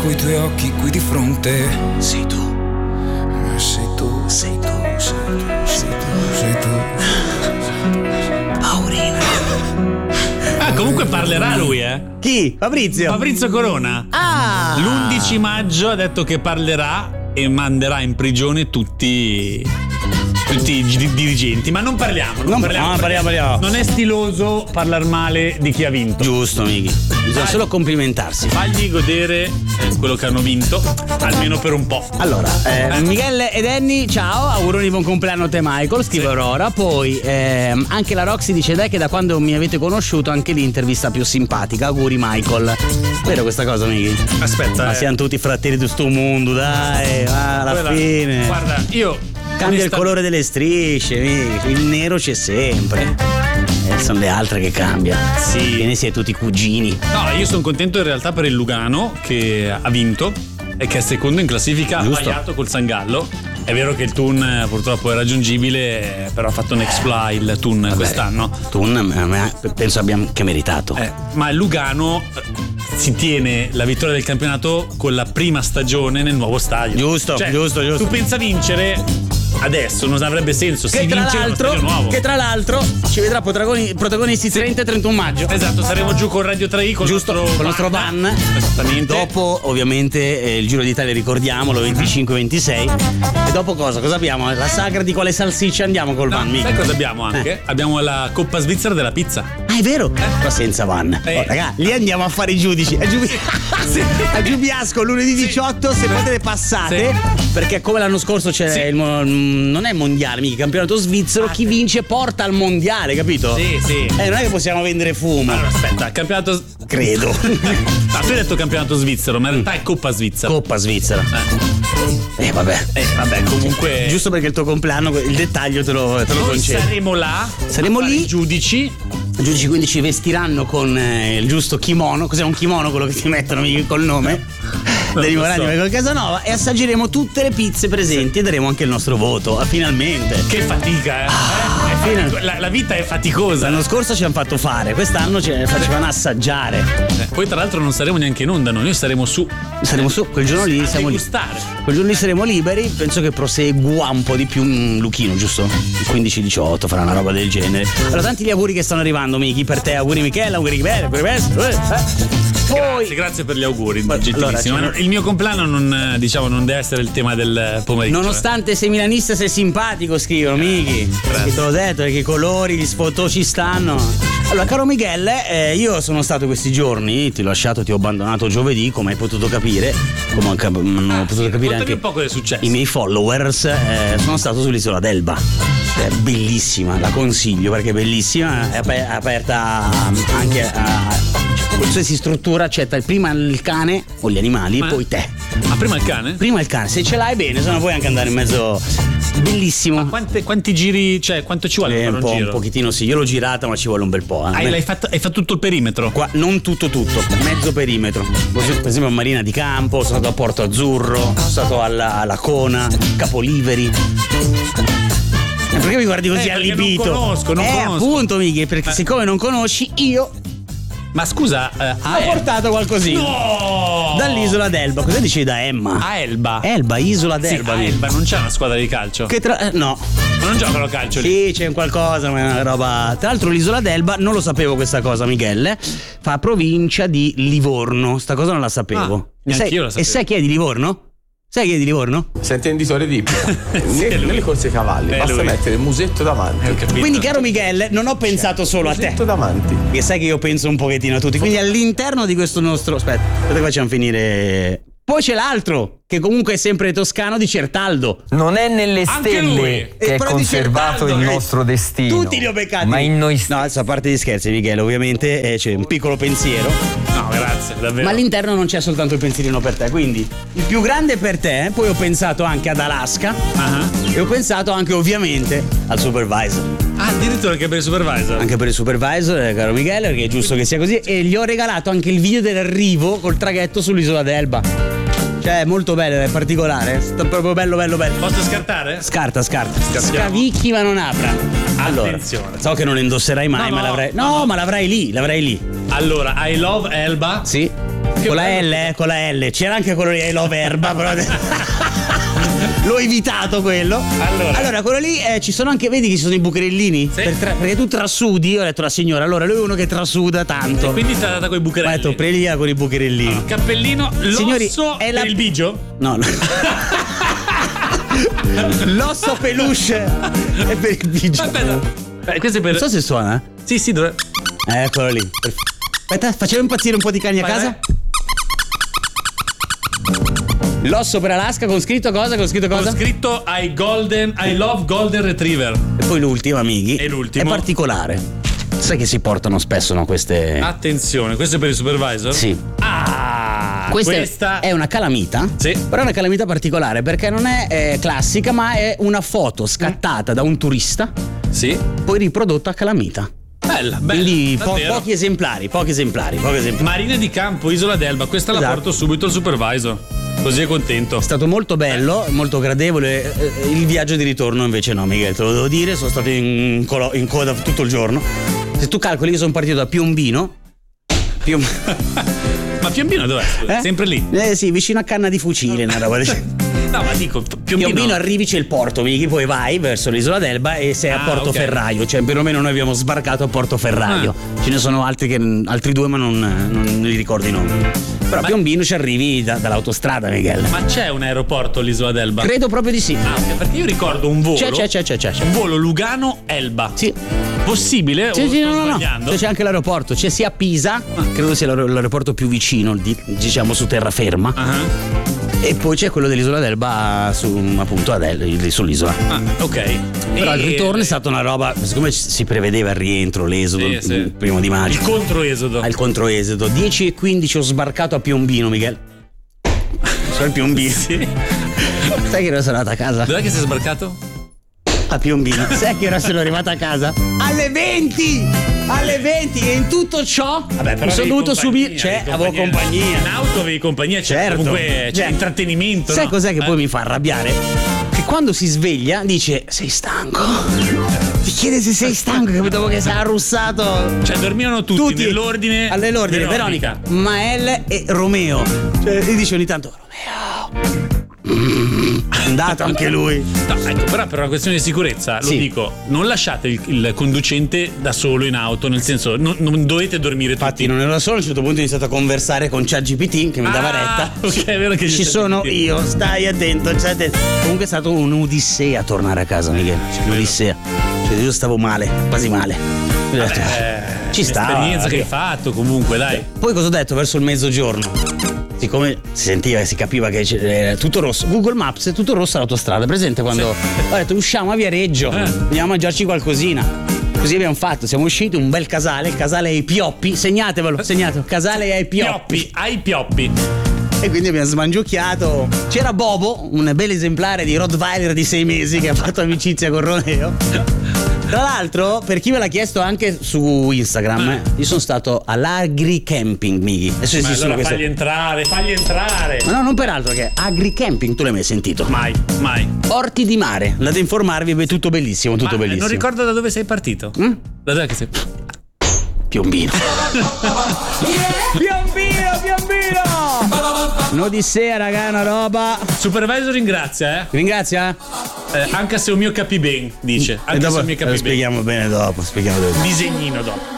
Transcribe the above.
coi tuoi occhi qui di fronte. Sei tu. Sei tu. Sei tu. Sei tu. Sei tu. Paurina. Comunque parlerà lui, Chi? Fabrizio Corona. Ah! L'11 maggio ha detto che parlerà e manderà in prigione tutti i dirigenti, ma non parliamo. Parliamo. Non è stiloso parlare male di chi ha vinto. Giusto, Miki. Bisogna solo complimentarsi. Fagli godere quello che hanno vinto, almeno per un po'. Allora, Michele ed Annie, ciao, auguroni buon compleanno a te Michael, scrive Aurora. Poi anche la Roxy dice dai che da quando mi avete conosciuto anche l'intervista più simpatica, auguri Michael. Vero questa cosa, Miki? Aspetta, ma siamo tutti fratelli di sto mondo, dai, alla fine. Guarda, io cambia il colore delle strisce, Miki. Il nero c'è sempre. Sono le altre che cambiano. Sì. Che ne siete tutti cugini. No, io sono contento in realtà per il Lugano che ha vinto e che è secondo in classifica, ha sbagliato col Sangallo. È vero che il Thun purtroppo è raggiungibile, però ha fatto un exploit il Thun quest'anno. Thun penso abbia anche meritato. Ma il Lugano si tiene la vittoria del campionato con la prima stagione nel nuovo stadio. Giusto. Tu pensa vincere adesso, non avrebbe senso. Si vince nello stadio nuovo. Che tra l'altro ci vedrà protagonisti 30 e 31 maggio. Esatto, saremo giù con Radio 3 con il nostro van. Esattamente. Dopo ovviamente il Giro d'Italia, ricordiamolo, 25-26. E dopo cosa abbiamo? La sagra di quale salsiccia andiamo col van? Sai cosa abbiamo anche? Abbiamo la Coppa Svizzera della pizza. Ah, è vero? Ma senza van. Ragazzi, lì andiamo a fare i giudici. A Giubiasco lunedì 18, se potete passate, perché come l'anno scorso c'è non è mondiale, mica campionato svizzero, chi vince porta al mondiale, capito? Sì. Non è che possiamo vendere fumo. Allora aspetta, campionato credo. Ma tu hai detto campionato svizzero, ma in realtà è Coppa Svizzera. Coppa Svizzera. Vabbè, comunque. Giusto perché il tuo compleanno, il dettaglio te lo concedo. Saremo là. Saremo lì. Giudici quindi ci vestiranno con il giusto kimono. Cos'è un kimono quello che ti mettono col nome? Devi morare con Casanova. E assaggeremo tutte le pizze presenti e daremo anche il nostro voto. Finalmente. Che fatica, la vita è faticosa. L'anno scorso ci hanno fatto fare, quest'anno ci facevano assaggiare. Poi tra l'altro non saremo neanche in onda, noi saremo su. Quel giorno lì siamo lì. Quel giorno lì saremo liberi. Penso che prosegua un po' di più Luchino, giusto? Il 15-18 farà una roba del genere. Allora, tanti gli auguri che stanno arrivando, Miki, per te. Auguri Michele, auguri bene, Poi grazie per gli auguri. Allora, il mio compleanno non deve essere il tema del pomeriggio. Nonostante sei milanista sei simpatico, scrivono Miki. Te l'ho detto, perché i colori, gli sfoto ci stanno. Allora, caro Michele, io sono stato questi giorni, ti ho abbandonato giovedì, come hai potuto capire, come hanno potuto capire anche un po' cosa è successo. I miei followers. Sono stato sull'isola d'Elba. È bellissima, la consiglio perché è bellissima, è aperta anche qualsiasi struttura, accetta prima il cane o gli animali e poi te. Ma prima il cane? Prima il cane, se ce l'hai bene, se no puoi anche andare in mezzo. Bellissimo. Ma quanti giri, cioè quanto ci vuole per un giro? Un pochettino sì, io l'ho girata ma ci vuole un bel po'. Hai fatto tutto il perimetro? Qua, non tutto, mezzo perimetro. Per esempio a Marina di Campo, sono stato a Porto Azzurro, sono stato alla Lacona, Capoliveri. Perché mi guardi così allibito? Non conosco. Appunto, Miki, perché siccome non conosci, io. Ma scusa, ho portato qualcosina. No! Dall'isola d'Elba. Cosa dicevi da Emma? A Elba. Isola d'Elba. Sì, a Elba non c'è una squadra di calcio. No. Ma non giocano a calcio lì? Sì, c'è qualcosa, ma è una roba. Tra l'altro l'isola d'Elba, non lo sapevo questa cosa, Michele, fa provincia di Livorno. Sta cosa non la sapevo. Neanch'io la sapevo. E sai chi è di Livorno? Sai chi è di Livorno? Sei intenditore di ippica. Nelle corse ai cavalli basta mettere il musetto davanti. Quindi, caro Michele, non ho pensato solo a te. Musetto davanti. Perché sai che io penso un pochettino a tutti. Quindi all'interno di questo nostro. Aspetta che facciamo finire. Poi c'è l'altro, che comunque è sempre toscano, di Certaldo. Non è nelle stelle che è conservato il nostro destino. Tutti li ho beccati. Ma in noi stessi. No, adesso a parte gli scherzi, Michele, ovviamente c'è un piccolo pensiero. No, grazie, davvero. Ma all'interno non c'è soltanto il pensierino per te. Quindi il più grande per te. Poi ho pensato anche ad Alaska. E ho pensato anche ovviamente al supervisor. Addirittura anche per il supervisor. Anche per il supervisor, caro Michele, perché è giusto che sia così. E gli ho regalato anche il video dell'arrivo col traghetto sull'isola d'Elba. Cioè è molto bello, è particolare. È proprio bello. Posso scartare? Scarta. Scavicchi ma non apra. Allora, attenzione. So che non lo indosserai mai, ma l'avrai. No, ma l'avrai lì. Allora, I love Elba. Sì. Con la L. C'era anche quello lì, I Love Erba, però l'ho evitato quello. Allora quello lì ci sono anche, vedi che ci sono i bucherellini? Sì. Perché tu trasudi, ho detto la signora, allora lui è uno che trasuda tanto. E quindi ti ha dato con i bucherelli. Ho detto prelia con i bucherellini. Allora, cappellino, l'osso. Signori, è per il bigio? No. L'osso peluche è per il bigio. Aspetta. Questo è per... Non so se suona. Sì, dove? Eccolo lì. Aspetta, facciamo impazzire un po' di cani a casa. L'osso per Alaska con scritto cosa? Con scritto I love Golden Retriever. E poi l'ultimo, amici. E l'ultimo. È particolare. Sai che si portano spesso, no? Queste. Attenzione, questo è per il supervisor? Sì. Questa è una calamita. Sì. Però è una calamita particolare perché non è classica, ma è una foto scattata da un turista. Sì. Poi riprodotta a calamita. Bella. Quindi pochi esemplari. Marina di Campo, Isola d'Elba. Questa la porto subito al supervisor. Così è contento. È stato molto bello, molto gradevole. Il viaggio di ritorno invece no, Miguel, te lo devo dire. Sono stato in coda tutto il giorno. Se tu calcoli che sono partito da Piombino. Ma Piombino dov'è? Sempre lì? Sì, vicino a Canna di Fucile, una roba. No, ma dico, Piombino arrivi, c'è il porto, Miki, poi vai verso l'isola d'Elba e sei a Portoferraio, cioè perlomeno noi abbiamo sbarcato a Portoferraio. Ce ne sono altri due, ma non li ricordo i nomi. Però a Piombino ci arrivi dall'autostrada, Miguel. Ma c'è un aeroporto all'isola d'Elba? Credo proprio di sì. Ok, perché io ricordo un volo. C'è. Un volo Lugano-Elba. Sì. Possibile? Sì, no. C'è anche l'aeroporto, c'è sia a Pisa, credo sia l'aeroporto più vicino, diciamo su terraferma. E poi c'è quello dell'isola d'Elba appunto sull'isola. Ok. Però il ritorno è stata una roba, siccome si prevedeva il rientro, l'esodo, il primo di maggio. Il controesodo. Il controesodo. 10:15 ho sbarcato a Piombino, Miguel. Sono il Piombino. Sì. Sai che ora sono andata a casa? Dov'è che sei sbarcato? A Piombino. Sai che ora sono arrivata a casa? Alle 20! E in tutto ciò mi sono dovuto subire. Avevo compagnia. In auto avevi compagnia, certo. Comunque c'è intrattenimento. Sai cos'è che poi mi fa arrabbiare? Che quando si sveglia dice sei stanco. Ti chiede se sei stanco, capito? Dopo che sei arrussato. Cioè dormivano tutti nell'ordine. All'ordine, Veronica, Mael e Romeo. Cioè gli dice ogni tanto Romeo. È andato anche lui. No, ecco, però per una questione di sicurezza lo dico, non lasciate il conducente da solo in auto, nel senso non dovete dormire tutti. Infatti non ero da solo, a un certo punto ho iniziato a conversare con ChatGPT che mi dava retta. Ok, è vero che ci sono io, stai attento. Comunque è stato un'odissea tornare a casa, Miguel. Un'odissea. Cioè io stavo male, quasi male. Ci sta. L'esperienza che hai fatto comunque, dai. Poi cosa ho detto verso il mezzogiorno? Siccome si sentiva e si capiva che era tutto rosso, Google Maps è tutto rosso all'autostrada. Presente quando ho detto usciamo a Viareggio, andiamo a mangiarci qualcosina. Così abbiamo fatto, siamo usciti, un bel casale, il casale ai Pioppi, segnatevelo, casale ai Pioppi. Ai Pioppi. E quindi abbiamo smangiucchiato. C'era Bobo, un bel esemplare di Rottweiler di 6 mesi che ha fatto amicizia con Romeo. Tra l'altro, per chi me l'ha chiesto anche su Instagram, io sono stato all'Agricamping, Miki. Adesso esistono allora fagli entrare. Ma no, non per altro che Agricamping, tu l'hai mai sentito? Mai. Orti di mare, andate a informarvi, è tutto bellissimo, tutto bellissimo. Non ricordo da dove sei partito. Da dove che sei? Piombino. Un'odissea, raga, una roba. Supervisor ringrazia, Ringrazia? Anche se un mio capì ben, dice. Anche se un mio capì ben. Spieghiamo bene dopo. Disegnino dopo.